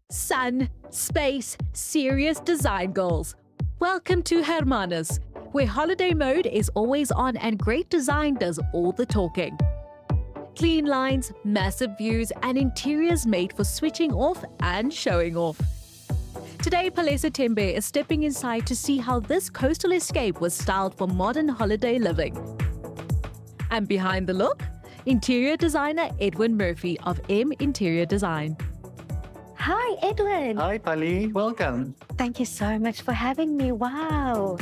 sun, space, serious design goals. Welcome to Hermanas, where holiday mode is always on and great design does all the talking. Clean lines, massive views, and interiors made for switching off and showing off. Today, Palesa Tembe is stepping inside to see how this coastal escape was styled for modern holiday living. And behind the look, interior designer Edwin Murphy of M Interior Design. Hi, Edwin. Hi, Pali. Welcome. Thank you so much for having me. Wow.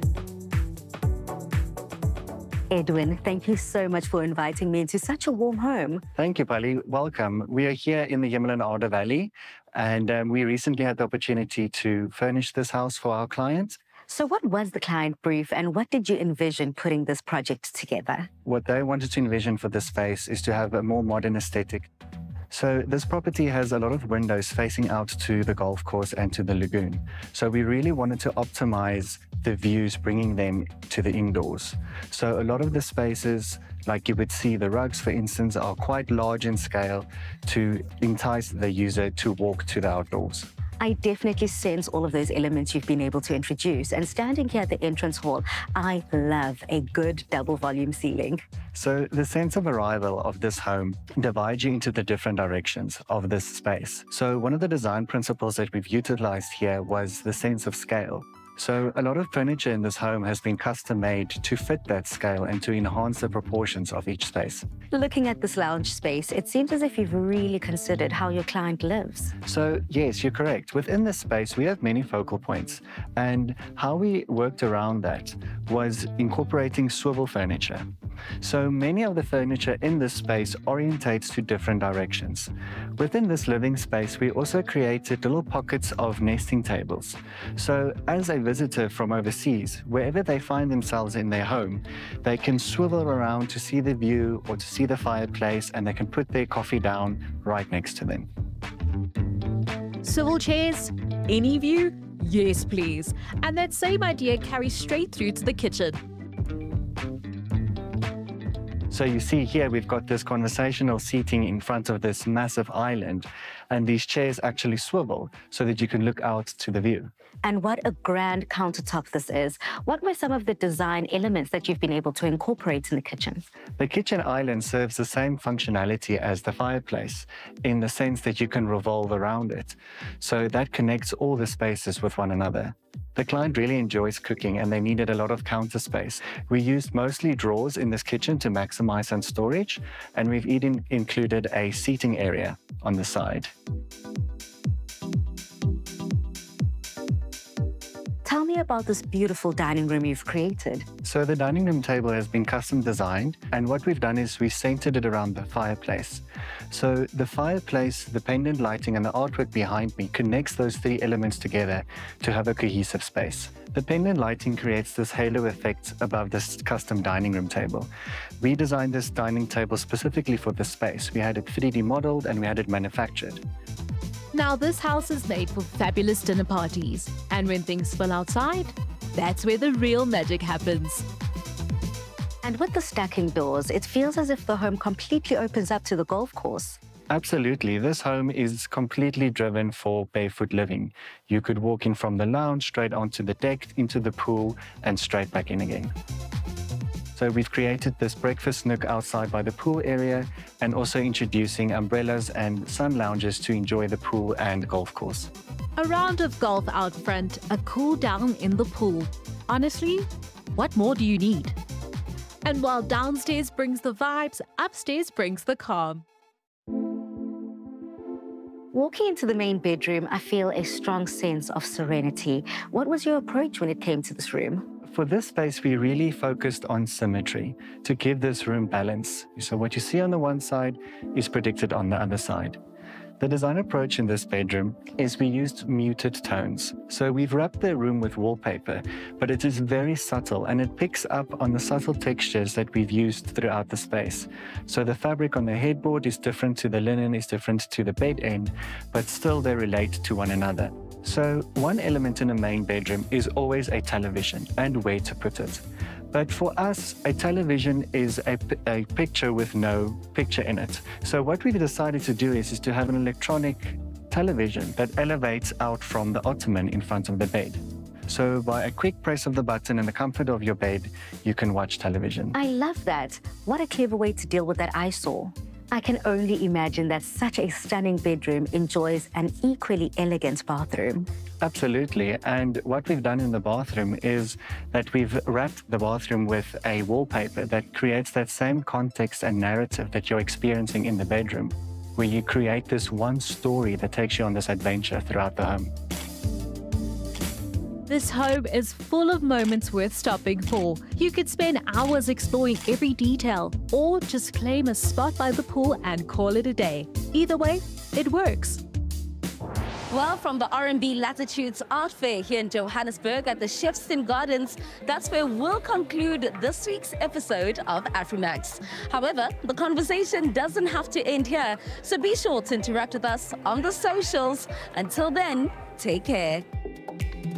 Edwin, thank you so much for inviting me into such a warm home. Thank you, Pali. Welcome. We are here in the Himalayan Arder Valley, and we recently had the opportunity to furnish this house for our clients. So what was the client brief and what did you envision putting this project together? What they wanted to envision for this space is to have a more modern aesthetic. So this property has a lot of windows facing out to the golf course and to the lagoon. So we really wanted to optimize the views, bringing them to the indoors. So a lot of the spaces, like you would see, the rugs, for instance, are quite large in scale to entice the user to walk to the outdoors. I definitely sense all of those elements you've been able to introduce. And standing here at the entrance hall, I love a good double volume ceiling. So the sense of arrival of this home divides you into the different directions of this space. So one of the design principles that we've utilized here was the sense of scale. So a lot of furniture in this home has been custom made to fit that scale and to enhance the proportions of each space. Looking at this lounge space, it seems as if you've really considered how your client lives. So yes, you're correct. Within this space, we have many focal points. And how we worked around that was incorporating swivel furniture. So many of the furniture in this space orientates to different directions. Within this living space, we also created little pockets of nesting tables. So as a visitor from overseas, wherever they find themselves in their home, they can swivel around to see the view or to see the fireplace, and they can put their coffee down right next to them. Swivel chairs? Any view? Yes, please. And that same idea carries straight through to the kitchen. So you see here, we've got this conversational seating in front of this massive island, and these chairs actually swivel so that you can look out to the view. And what a grand countertop this is. What were some of the design elements that you've been able to incorporate in the kitchen? The kitchen island serves the same functionality as the fireplace in the sense that you can revolve around it. So that connects all the spaces with one another. The client really enjoys cooking and they needed a lot of counter space. We used mostly drawers in this kitchen to maximize some storage, and we've even included a seating area on the side. Tell me about this beautiful dining room you've created. So the dining room table has been custom designed, and what we've done is we centered it around the fireplace. So the fireplace, the pendant lighting, and the artwork behind me connects those three elements together to have a cohesive space. The pendant lighting creates this halo effect above this custom dining room table. We designed this dining table specifically for this space. We had it 3D modeled and we had it manufactured. Now, this house is made for fabulous dinner parties. And when things spill outside, that's where the real magic happens. And with the stacking doors, it feels as if the home completely opens up to the golf course. Absolutely. This home is completely driven for barefoot living. You could walk in from the lounge, straight onto the deck, into the pool, and straight back in again. So we've created this breakfast nook outside by the pool area, and also introducing umbrellas and sun lounges to enjoy the pool and golf course. A round of golf out front, a cool down in the pool. Honestly, what more do you need? And while downstairs brings the vibes, upstairs brings the calm. Walking into the main bedroom, I feel a strong sense of serenity. What was your approach when it came to this room? For this space, we really focused on symmetry to give this room balance. So what you see on the one side is predicted on the other side. The design approach in this bedroom is we used muted tones. So we've wrapped the room with wallpaper, but it is very subtle and it picks up on the subtle textures that we've used throughout the space. So the fabric on the headboard is different to the linen, is different to the bed end, but still they relate to one another. So one element in a main bedroom is always a television and where to put it. But for us, a television is a picture with no picture in it. So what we've decided to do is to have an electronic television that elevates out from the ottoman in front of the bed. So by a quick press of the button in the comfort of your bed, you can watch television. I love that. What a clever way to deal with that eyesore. I can only imagine that such a stunning bedroom enjoys an equally elegant bathroom. Absolutely. And what we've done in the bathroom is that we've wrapped the bathroom with a wallpaper that creates that same context and narrative that you're experiencing in the bedroom, where you create this one story that takes you on this adventure throughout the home. This home is full of moments worth stopping for. You could spend hours exploring every detail, or just claim a spot by the pool and call it a day. Either way, it works. Well, from the R&B Latitudes Art Fair here in Johannesburg at the Shepstone Gardens, that's where we'll conclude this week's episode of Afrimax. However, the conversation doesn't have to end here, so be sure to interact with us on the socials. Until then, take care.